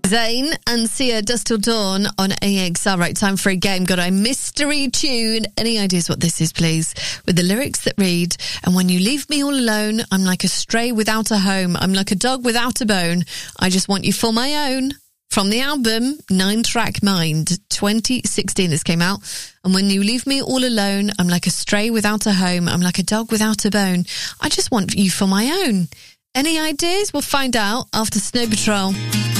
Zayn and Sia, Dust Till Dawn on AXR. Right, time for a game. Got a mystery tune. Any ideas what this is, please? With the lyrics that read, and when you leave me all alone, I'm like a stray without a home. I'm like a dog without a bone. I just want you for my own. From the album 9-Track Mind, 2016 this came out. And when you leave me all alone, I'm like a stray without a home. I'm like a dog without a bone. I just want you for my own. Any ideas? We'll find out after Snow Patrol.